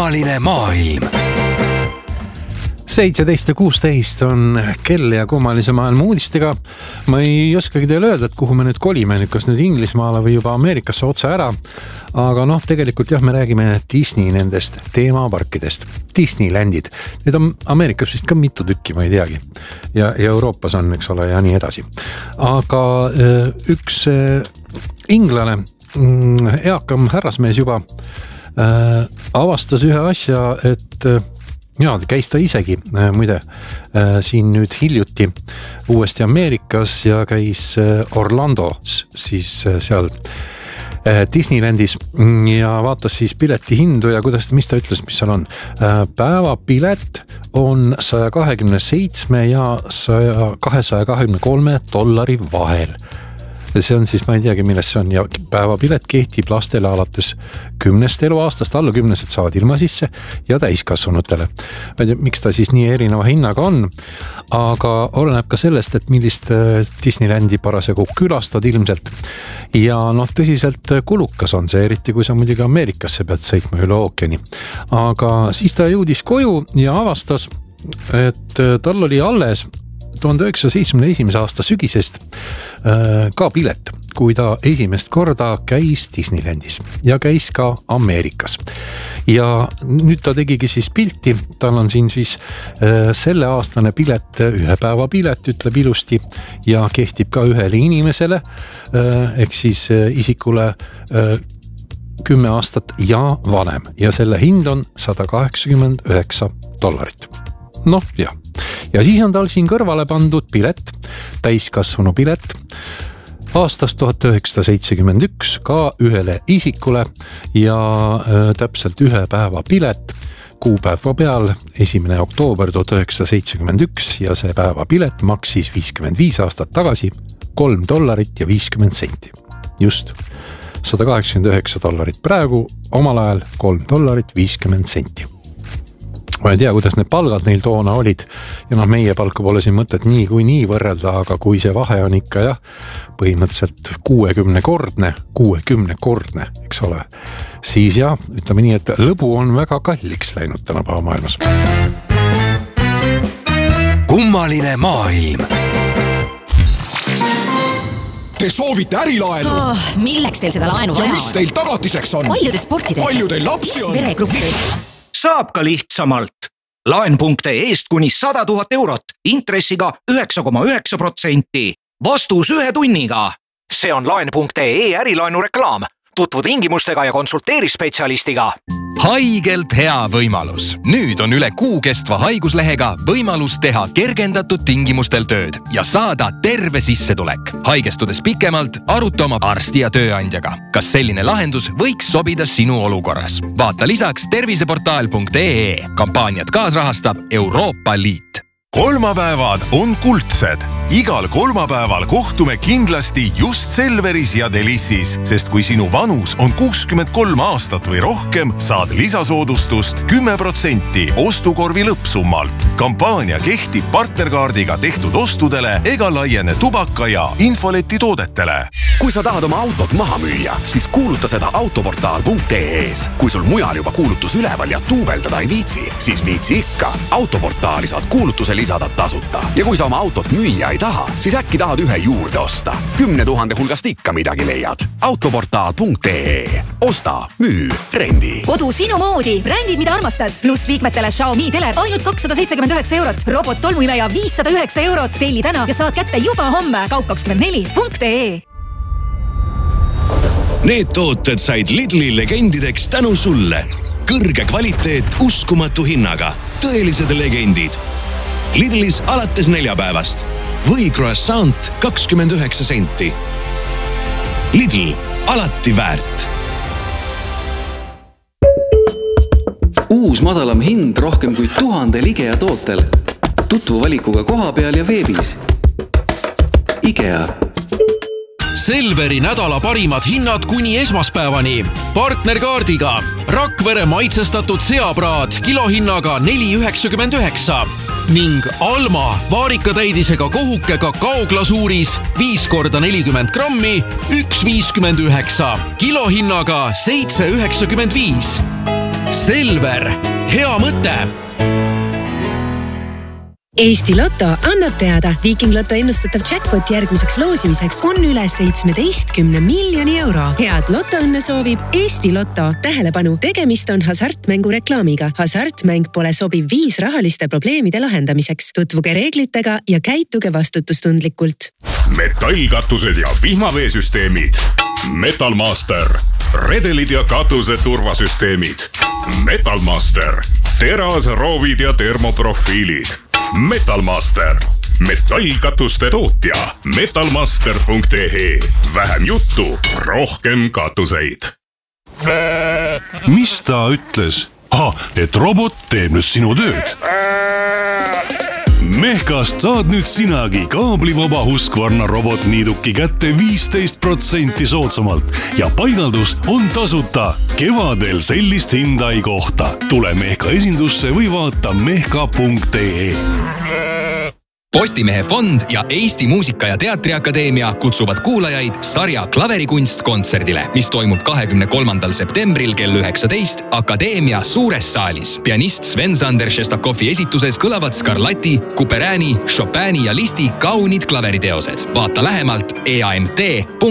Kummaline maailm. 17:16 on kell ja kummalise maailma uudistega. Ma ei oskagi teile öelda, et kuhu me nüüd kolime, kas nüüd Inglismaale või juba Ameerikasse otse ära. Aga tegelikult jah, me räägime Disney nendest teemaparkidest. Disneylandid. Need on Ameerikas vist ka mitu tükki, ma ei teagi. Ja Euroopas on, eks ole, ja nii edasi. Aga üks inglane, eakam härrasmees juba, avastas ühe asja, et käis ta isegi muide siin nüüd hiljuti uuesti Ameerikas ja käis Orlandos siis seal Disneylandis ja vaatas siis pileti hindu ja mis ta ütles, mis seal on. Päevapilet on $127 ja $223 vahel. See on siis, ma ei teagi, milles see on ja päevapilet kehtib lastele alates 10 eluaastast, alla 10 saavad ilma sisse ja täiskasvanutele. Ma ei tea, miks ta siis nii erineva hinnaga on, aga oleneb ka sellest, et millist Disneylandi parasjagu külastad ilmselt. Ja tõsiselt kulukas on see, eriti kui sa muidugi Ameerikasse pead sõitma üle ookeani. Aga siis ta jõudis koju ja avastas, et tal oli alles 1971. aasta sügisest ka pilet, kui ta esimest korda käis Disneylandis ja käis ka Ameerikas. Ja nüüd ta tegigi siis pilti, tal on siin siis selle aastane pilet, ühe päeva pilet, ütleb ilusti ja kehtib ka ühele inimesele, ehk siis isikule 10 aastat ja vanem ja selle hind on $189. Jah. Ja siis on tal siin kõrvale pandud pilet, täiskasvanu pilet aastast 1971 ka ühele isikule ja täpselt ühe päeva pilet kuupäeva peal 1. oktoober 1971 ja see päeva pilet maksis 55 aastat tagasi $3.50. Just $189 praegu, omal ajal $3.50. Ma ei tea, kuidas need palgad neil toona olid ja meie palka pole siin mõtet nii võrrelda, aga kui see vahe on ikka põhimõtteliselt 60-kordne, eks ole, siis ütleme nii, et lõbu on väga kalliks läinud tänapäeva maailmas. Kummaline maailm. Te soovite ärilaenu? Milleks teil seda laenu vaja on? Mis teil tagatiseks on? Palju te sporti teete? Palju teil lapsi on? Veregruppi? Saab ka lihtsamalt. Laen.ee-st kuni 100 000 eurot, intressiga 9,9%. Vastus 1 tunniga. See on Laen.ee ärilaenu reklaam. Tutvu tingimustega ja konsulteeri spetsialistiga. Haigelt hea võimalus. Nüüd on üle kuu kestva haiguslehega võimalus teha kergendatud tingimustel tööd ja saada terve sissetulek. Haigestudes pikemalt, aruta oma arsti ja tööandjaga. Kas selline lahendus võiks sobida sinu olukorras? Vaata lisaks terviseportaal.ee. Kampaaniat kaasrahastab Euroopa Liit. Kolmapäevad on kuldsed. Igal kolmapäeval kohtume kindlasti just Selveris ja Delissis, sest kui sinu vanus on 63 aastat või rohkem, saad lisasoodustust 10% ostukorvi lõppsummalt. Kampaania kehtib partnerkaardiga tehtud ostudele ega laiene tubaka ja infoleti toodetele. Kui sa tahad oma autot maha müüa, siis kuuluta seda autoportaal.ee-s. Kui sul mujal juba kuulutus üleval ja tuubeldada ei viitsi, siis viitsi ikka. Autoportaali saad kuulutuse lisada tasuta. Ja kui sa oma autot müüa ei taha, siis äkki tahad ühe juurde osta. 10 000 hulgast ikka midagi leiad. Autoportaal.ee. Osta, müü, rendi. Kodu sinu moodi. Brändid, mida armastad. Plus liikmetele Xiaomi teler ainult €279. Robot tolmuimeja €509. Telli täna ja saad kätte juba homme. Kaup24.ee. Need tooted said Lidli legendideks tänu sulle. Kõrge kvaliteet uskumatu hinnaga. Tõelised legendid. Lidlis alates neljapäevast. Või croissant 29 senti. Lidl, alati väärt. Uus madalam hind rohkem kui 1000 IKEA tootel. Tutvu valikuga koha peal ja veebis. IKEA. Selveri nädala parimad hinnad kuni esmaspäevani. Partnerkaardiga. Rakvere maitsestatud seapraad kilohinnaga $4,99. Ning Alma vaarikatäidisega kohuke kakaoglasuuris 5x40 grammi $1,59. Kilohinnaga $7,95. Selver, hea mõte! Eesti Lotto annab teada, Viiking Lotto ennustatav jackpot järgmiseks loosimiseks on üle 17 miljoni euro. Head lotoõnne soovib Eesti Lotto. Tähelepanu, tegemist on hasartmängu reklaamiga. Hasartmäng pole sobiv viis rahaliste probleemide lahendamiseks. Tutvuge reeglitega ja käituge vastutustundlikult. Metallkatused ja vihmaveesüsteemid. Metalmaster. Redelid ja katuse turvasüsteemid. Metalmaster. Terasroovid ja termoprofiilid. Metalmaster. Metallkatuste tootja. Metalmaster.ee. Vähem juttu, rohkem katuseid. Mis ta ütles? Et robot teeb nüüd sinu tööd. Mehkast saad nüüd sinagi kaablivaba Husqvarna robotniiduki kätte 15% soodsamalt ja paigaldus on tasuta. Kevadel sellist hinda ei kohta. Tule Mehka esindusse või vaata mehka.ee. Postimehe fond ja Eesti Muusika- ja Teatriakadeemia kutsuvad kuulajaid sarja Klaverikunst kontserdile, mis toimub 23. septembril kell 19 Akadeemia suures saalis. Pianist Sven-Sander Šestakovi esituses kõlavad Scarlatti, Couperini, Chopini ja Listi kaunid klaveriteosed. Vaata lähemalt eamt.ee.